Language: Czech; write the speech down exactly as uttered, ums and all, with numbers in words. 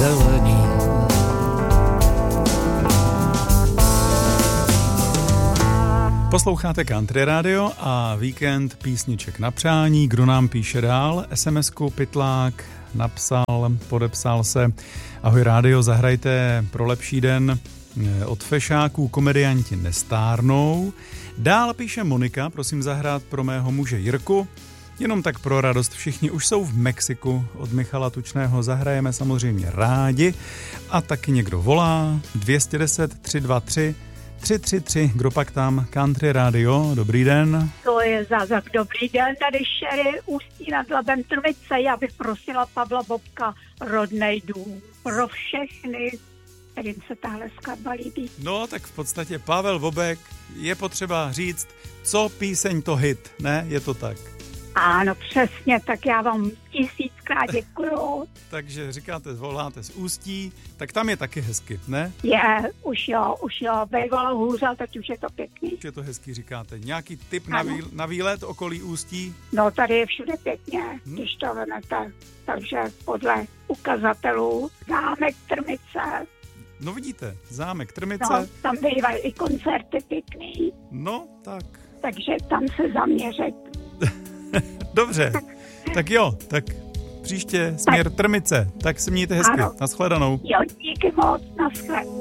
zelení. Posloucháte Country Radio a víkend písniček na přání. Kdo nám píše dál? es em esku Pytlák napsal, podepsal se: ahoj rádio, zahrajte pro lepší den od Fešáků Komedianti nestárnou. Dál píše Monika: prosím zahrát pro mého muže Jirku. Jenom tak pro radost, všichni už jsou v Mexiku. Od Michala Tučného zahrajeme samozřejmě rádi. A taky někdo volá dvě stě deset tři sta dvacet tři tři tři tři. Kdo pak tam? Country Radio, dobrý den. To je zázrak, dobrý den, tady Sherry, Ústí nad Labem, Trmice. Já bych prosila Pavla Bobka, Rodnej dům, pro všechny, kterým se tahle skladba líbí. No, tak v podstatě Pavel Bobek, je potřeba říct, co píseň to hit, ne? Je to tak? Ano, přesně, tak já vám tisíckrát děkuju. Takže říkáte, voláte z Ústí, tak tam je taky hezky, ne? Je, už jo, už jo, bývalo hůře, teď už je to pěkný. Už je to hezky, říkáte. Nějaký tip na, vý, na výlet okolí Ústí? No, tady je všude pěkně, hmm. když to vemete. Takže podle ukazatelů zámek Trmice. No vidíte, zámek Trmice. No, tam bývají i koncerty pěkný. No, tak. Takže tam se zaměřit. Dobře, tak jo, tak příště směr Trmice, tak se mějte hezky. Ano. Nashledanou. Jo, díky moc, nashledanou.